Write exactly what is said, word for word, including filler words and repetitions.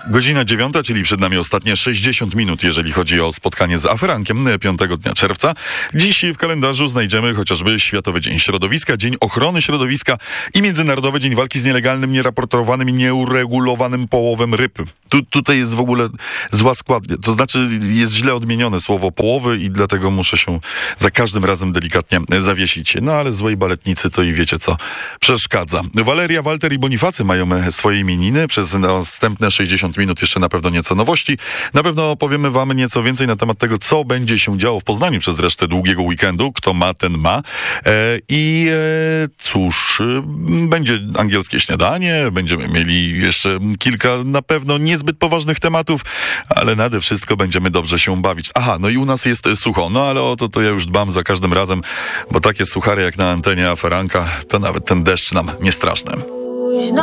Godzina dziewiąta, czyli przed nami ostatnie sześćdziesiąt minut, jeżeli chodzi o spotkanie z aferankiem piątego dnia czerwca. Dziś w kalendarzu znajdziemy chociażby Światowy Dzień Środowiska, Dzień Ochrony Środowiska i Międzynarodowy Dzień Walki z nielegalnym, nieraportowanym i nieuregulowanym połowem ryb. Tu, tutaj jest w ogóle zła składnia. To znaczy jest źle odmienione słowo połowy i dlatego muszę się za każdym razem delikatnie zawiesić. No ale złej baletnicy to i wiecie co przeszkadza. Waleria, Walter i Bonifacy mają swoje imieniny. Przez następne sześćdziesiąt minut jeszcze na pewno nieco nowości. Na pewno opowiemy wam nieco więcej na temat tego, co będzie się działo w Poznaniu przez resztę długiego weekendu. Kto ma, ten ma. E, I e, cóż, będzie angielskie śniadanie, będziemy mieli jeszcze kilka na pewno niezbyt poważnych tematów, ale nade wszystko będziemy dobrze się bawić. Aha, no i u nas jest sucho, no ale o to, to ja już dbam za każdym razem, bo takie suchary jak na antenie aferanka, to nawet ten deszcz nam nie straszny.